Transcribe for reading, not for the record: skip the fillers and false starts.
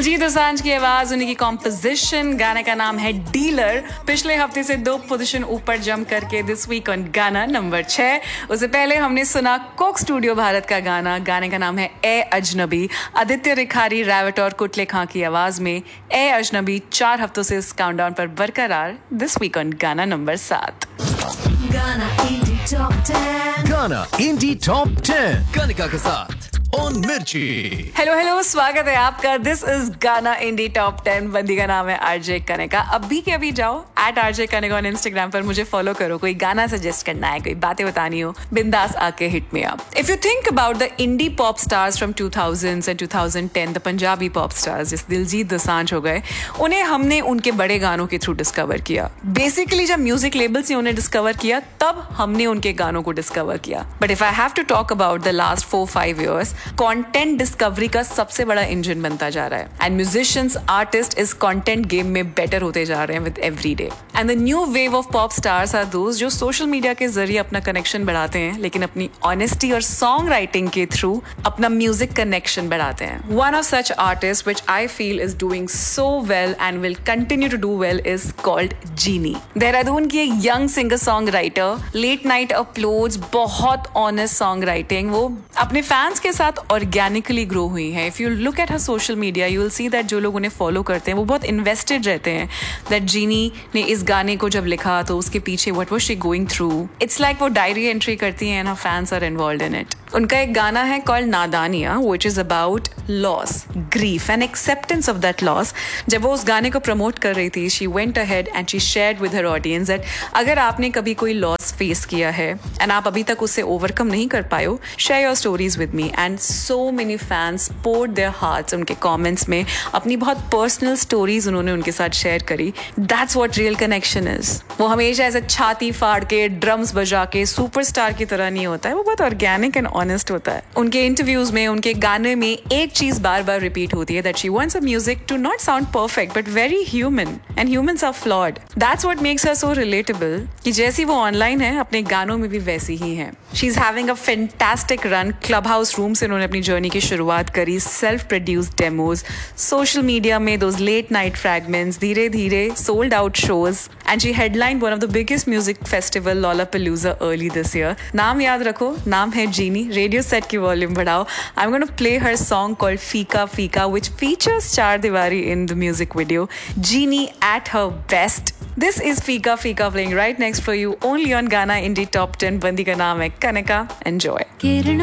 दिलजीत दोसांझ की आवाज, उन्हीं की कॉम्पोजिशन, गाने का नाम है डीलर। पिछले हफ्ते से 2 पोजीशन ऊपर जंप करके दिस वीक ऑन गाना नंबर 6। उससे पहले हमने सुना कोक स्टूडियो भारत का गाने का नाम है ए अजनबी। आदित्य रिखारी, रैवट और कुटले खां की आवाज में ए अजनबी 4 हफ्तों से इस काउंटडाउन पर बरकरार दिस वीक ऑन गाना नंबर 7। गाना इंडी टॉप 10 कनिका के साथ ऑन मिर्ची। हेलो, स्वागत है आपका। दिस इज गाना इंडी टॉप 10। बंदी का नाम है आरजे कनिका। अभी के अभी जाओ @RJ कनिका ऑन इंस्टाग्राम पर मुझे फॉलो करो। कोई गाना सजेस्ट करना है, कोई बातें बतानी हो, बिंदास आके hit me up. If you think about the indie pop stars from 2000s and 2010, the Punjabi pop stars जैसे दिलजीत दोसांझ हो गए, उन्हें हमने उनके बड़े गानों के थ्रू डिस्कवर किया। बेसिकली जब म्यूजिक लेबल्स ने उन्हें डिस्कवर किया, तब हमने उनके गानों को डिस्कवर किया। But if I have to talk about the last 4-5 years, content discovery का सबसे बड़ा इंजन बनता जा रहा है। एंड म्यूजिशियंस, आर्टिस्ट इस कंटेंट गेम में बेटर होते जा रहे हैं with every day. And the new wave of pop stars are those जो सोशल मीडिया के जरिए अपना कनेक्शन बढ़ाते हैं, लेकिन अपनी ऑनेस्टी और सॉन्ग राइटिंग के थ्रू अपना म्यूजिक कनेक्शन बढ़ाते हैं। One of such artist which I feel is doing so well and will continue to do well is called जीनी। देहरादून की एक young singer song writer, late night uploads, बहुत honest song writing. वो अपने fans के साथ organically grow हुई है। If you look at her social media, you will see that जो लोग उन्हें फॉलो करते हैं वो बहुत इन्वेस्टेड रहते हैं। दैट जीनी ने इस गाने को जब लिखा तो उसके पीछे what was she going through, it's like वो डायरी एंट्री करती हैं and her fans are involved in it. उनका एक गाना है called नादानिया, which is about loss, grief and acceptance of that loss. जब वो उस गाने को प्रमोट कर रही थी, she went ahead and she shared with her audience that अगर आपने कभी कोई लॉस फेस किया है एंड आप अभी तक उससे ओवरकम नहीं कर पाए हो, share your stories with me. And so many fans poured their hearts उनके कमेंट्स में अपनी बहुत पर्सनल स्टोरीज उन्होंने उनके साथ शेयर करी। That's what real connection is। वो हमेशा ऐसे छाती फाड़ के, ड्रम्स बजा के सुपरस्टार की तरह नहीं होता है, वो बहुत ऑर्गेनिक एंड ऑनेस्ट होता है। उनके इंटरव्यूज में, उनके गाने में एक चीज बार बार रिपीट होती है, that she wants her music to not sound perfect but very human and humans are flawed। That's what makes her so relatable कि जैसी वो ऑनलाइन है, अपने गानों में भी वैसी ही है। She's having a fantastic run। Club house room से उन्होंने अपनी जर्नी की शुरुआत करी, self produced demos, social media में दोज लेट नाइट फ्रैगमेंट्स, धीरे धीरे sold out shows, and she headline one of the biggest music festival Lollapalooza early this year. नाम याद रखो, नाम है जीनी। रेडियो सेट की वॉल्यूम बढ़ाओ। I am gonna play her song called फीका फीका व्हिच फीचर्स चार दीवारी in the music video. Genie at her best. This is Fika Fika playing right next for you only on Gaana Indie Top 10। बंदी का नाम है Kanika. Enjoy।